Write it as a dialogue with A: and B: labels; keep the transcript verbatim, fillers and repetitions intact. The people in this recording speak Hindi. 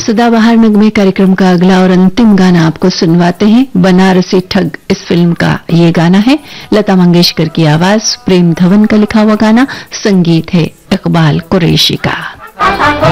A: सदाबहार नगमे कार्यक्रम का अगला और अंतिम गाना आपको सुनवाते हैं। बनारसी ठग इस फिल्म का ये गाना है। लता मंगेशकर की आवाज, प्रेम धवन का लिखा हुआ गाना, संगीत है इकबाल कुरैशी का।